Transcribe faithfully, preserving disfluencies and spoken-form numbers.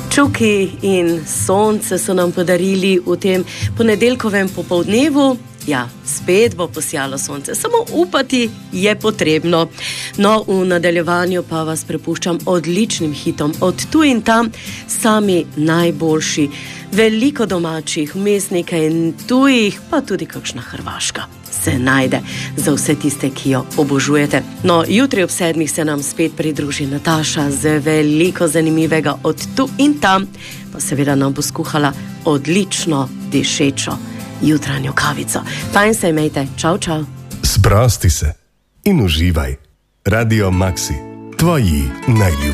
Čuki in sonce so nam podarili v tem ponedeljkovem popoldnevu. Ja, spet bo posijalo sonce, samo upati je potrebno. No, v nadaljevanju pa vas prepuščam odličnim hitom, od tu in tam, sami najboljši. Veliko domačih, vmes nekaj tujih, pa tudi kakšna hrvaška se najde za vse tiste, ki jo obožujete. No, jutri ob sedmih se nam spet pridruži Nataša z veliko zanimivega od tu in tam, pa seveda nam bo skuhala odlično dišečo jutranjo kavico. Fajn se imejte, čau, čau. Sprosti se in uživaj. Radio Maxi, tvoji najljubši.